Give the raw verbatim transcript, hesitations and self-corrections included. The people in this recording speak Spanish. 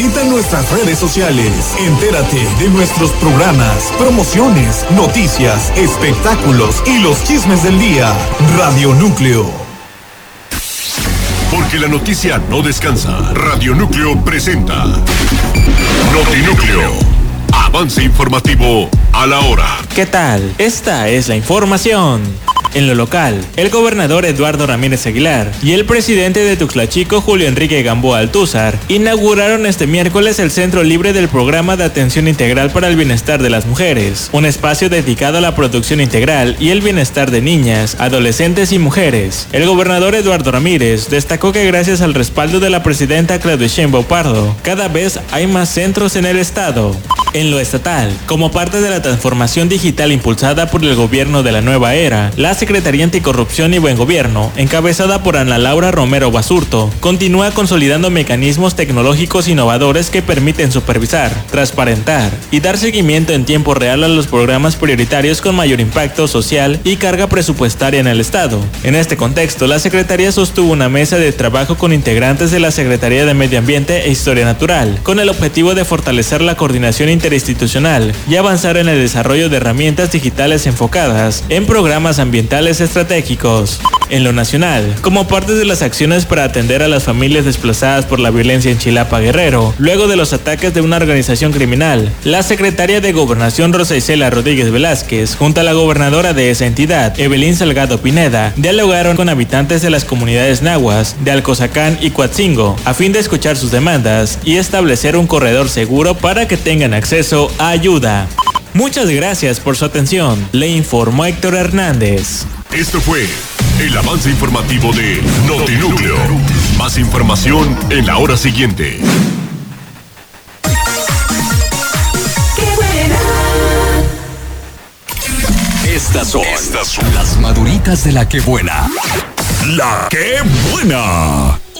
Visita nuestras redes sociales. Entérate de nuestros programas, promociones, noticias, espectáculos y los chismes del día. Radio Núcleo. Porque la noticia no descansa. Radio Núcleo presenta Notinúcleo. Avance informativo a la hora. ¿Qué tal? Esta es la información. En lo local, el gobernador Eduardo Ramírez Aguilar y el presidente de Tuxtla Chico, Julio Enrique Gamboa Altúzar, inauguraron este miércoles el Centro Libre del Programa de Atención Integral para el Bienestar de las Mujeres, un espacio dedicado a la producción integral y el bienestar de niñas, adolescentes y mujeres. El gobernador Eduardo Ramírez destacó que gracias al respaldo de la presidenta Claudia Sheinbaum Pardo, cada vez hay más centros en el estado. En lo estatal, como parte de la transformación digital impulsada por el gobierno de la nueva era, la Secretaría Anticorrupción y Buen Gobierno, encabezada por Ana Laura Romero Basurto, continúa consolidando mecanismos tecnológicos innovadores que permiten supervisar, transparentar y dar seguimiento en tiempo real a los programas prioritarios con mayor impacto social y carga presupuestaria en el Estado. En este contexto, la Secretaría sostuvo una mesa de trabajo con integrantes de la Secretaría de Medio Ambiente e Historia Natural, con el objetivo de fortalecer la coordinación interinstitucional y avanzar en el desarrollo de herramientas digitales enfocadas en programas ambientales estratégicos. En lo nacional, como parte de las acciones para atender a las familias desplazadas por la violencia en Chilapa, Guerrero, luego de los ataques de una organización criminal, la secretaria de Gobernación Rosa Isela Rodríguez Velázquez, junto a la gobernadora de esa entidad, Evelyn Salgado Pineda, dialogaron con habitantes de las comunidades nahuas de Alcozacán y Coatzingo, a fin de escuchar sus demandas y establecer un corredor seguro para que tengan acceso a ayuda. Muchas gracias por su atención, le informó Héctor Hernández. Esto fue el avance informativo de Notinúcleo. Más información en la hora siguiente. Estas son, Estas son las maduritas de la que buena. La que buena.